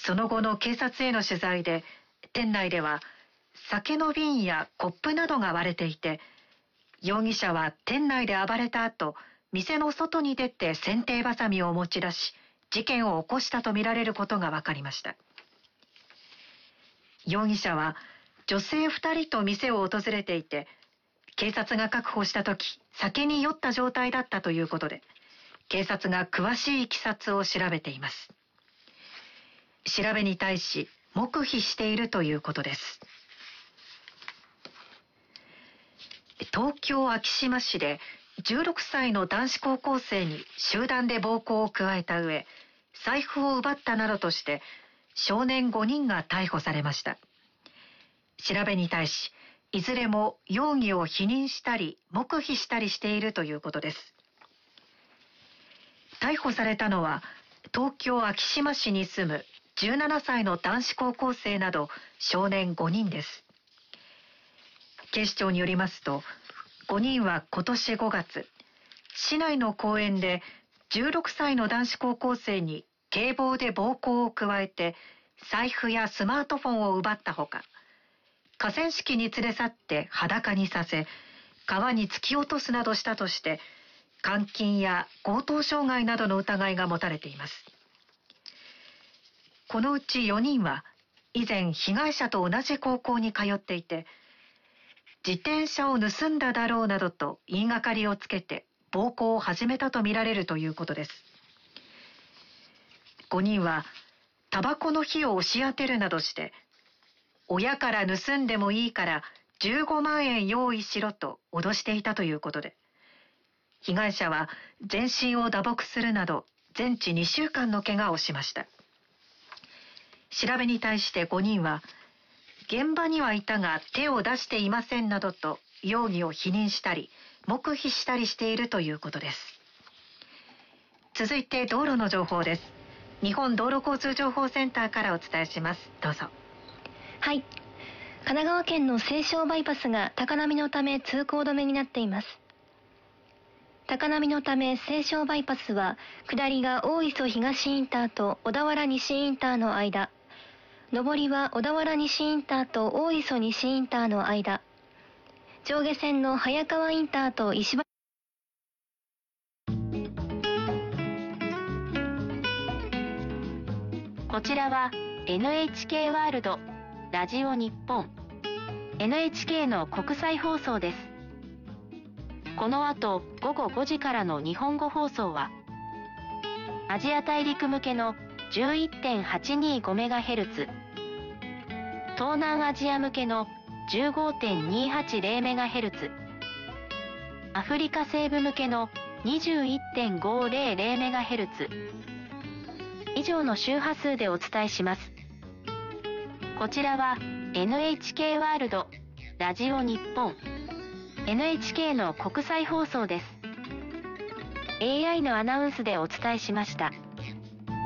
その後の警察への取材で、店内では酒の瓶やコップなどが割れていて、容疑者は店内で暴れた後、店の外に出て剪定バサミを持ち出し、事件を起こしたとみられることが分かりました。容疑者は女性2人と店を訪れていて、警察が確保したとき、酒に酔った状態だったということで、警察が詳しいいきさつを調べています。調べに対し、黙秘しているということです。東京昭島市で16歳の男子高校生に集団で暴行を加えた上、財布を奪ったなどとして少年5人が逮捕されました。調べに対し、いずれも容疑を否認したり黙秘したりしているということです。逮捕されたのは東京昭島市に住む17歳の男子高校生など少年5人です。警視庁によりますと、5人は今年5月、市内の公園で16歳の男子高校生に警棒で暴行を加えて財布やスマートフォンを奪ったほか、河川敷に連れ去って裸にさせ、川に突き落とすなどしたとして、監禁や強盗傷害などの疑いが持たれています。このうち4人は以前被害者と同じ高校に通っていて、自転車を盗んだだろうなどと言いがかりをつけて暴行を始めたとみられるということです。5人はタバコの火を押し当てるなどして、親から盗んでもいいから15万円用意しろと脅していたということで、被害者は全身を打撲するなど全治2週間の怪我をしました。調べに対して5人は、現場にはいたが手を出していませんなどと容疑を否認したり黙秘したりしているということです。続いて道路の情報です。日本道路交通情報センターからお伝えします。どうぞ。 はい、神奈川県の西湘バイパスが高波のため通行止めになっています。高波のため西湘バイパスは下りが大磯東インターと小田原西インターの間、上りは小田原西インターと大磯西インターの間、上下線の早川インターと石橋。 こちらは NHK ワールドラジオ日本 NHK の国際放送です。この後午後5時からの日本語放送はアジア大陸向けの 11.825MHz、 東南アジア向けの 15.280MHz、 アフリカ西部向けの 21.500MHz 以上の周波数でお伝えします。こちらは NHK ワールドラジオ日本 NHK の国際放送です。AI のアナウンスでお伝えしました。